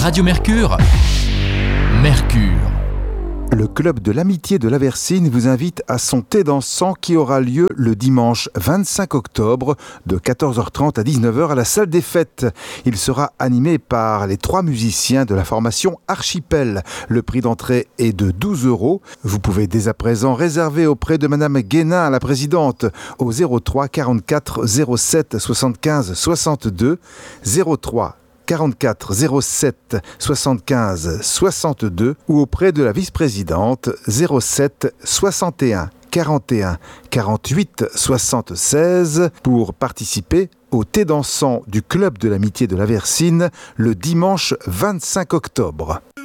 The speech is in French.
Radio Mercure. Mercure. Le club de l'amitié de l'Aversine vous invite à son thé dansant qui aura lieu le dimanche 25 octobre de 14h30 à 19h à la salle des fêtes. Il sera animé par les 3 musiciens de la formation Archipel. Le prix d'entrée est de 12 €. Vous pouvez dès à présent réserver auprès de Madame Guénin, la présidente, au 03 44 07 75 62 03 44 07 75 62 ou auprès de la vice-présidente 07 61 41 48 76 pour participer au thé dansant du club de l'amitié de l'Aversine le dimanche 25 octobre.